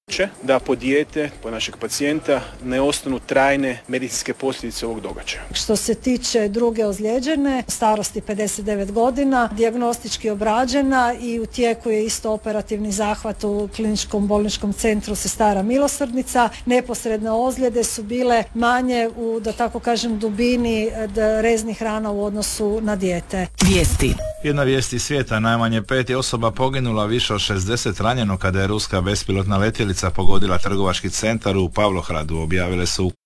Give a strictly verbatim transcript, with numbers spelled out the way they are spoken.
da po dijete, po našeg pacijenta ne ostanu trajne medicinske posljedice ovog događaja. Što se tiče druge ozlijeđene, starosti pedeset devet godina, dijagnostički obrađena i u tijeku je isto operativni zahvat u kliničkom bolničkom centru Sestara Milosrdnica. Neposredne ozljede su bile manje u, da tako kažem, dubini reznih rana u odnosu na dijete. Vijesti. Jedna vijest iz svijeta, najmanje pet je osoba poginula, više od šezdeset ranjeno kada je ruska bespilotna letjelica pogodila trgovački centar u Pavlohradu, objavile su